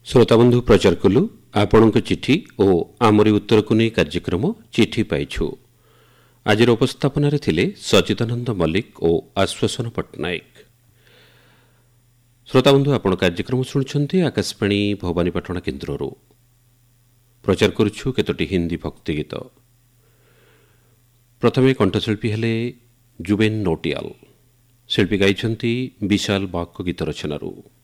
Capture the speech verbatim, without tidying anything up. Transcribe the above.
ଶ୍ରୋତାବନ୍ଧୁ ପ୍ରଚାର କଲୁ ଆପଣଙ୍କ ଚିଠି ଓ ଆମରି ଉତ୍ତରକୁ ନେଇ କାର୍ଯ୍ୟକ୍ରମ ଚିଠି ପାଇଛୁ। ଆଜିର ଉପସ୍ଥାପନାରେ ଥିଲେ ସଚିଦାନନ୍ଦ ମଲ୍ଲିକ ଓ ଆଶ୍ୱାସନ ପଟ୍ଟନାୟକ। ଶ୍ରୋତାବନ୍ଧୁ ଆପଣ କାର୍ଯ୍ୟକ୍ରମ ଶୁଣୁଛନ୍ତି ଆକାଶବାଣୀ ଭବାନୀପାଟଣା କେନ୍ଦ୍ରରୁ। ପ୍ରଚାର କରୁଛୁ କେତୋଟି ହିନ୍ଦୀ ଭକ୍ତି ଗୀତ। ପ୍ରଥମେ କଣ୍ଠଶିଳ୍ପୀ ହେଲେ ଜୁବେନ୍ ନୋଟିଆଲ। ଶିଳ୍ପୀ ଗାଇଛନ୍ତି ବିଶାଲ ବାଗଙ୍କ ଗୀତ ରଚନାରୁ।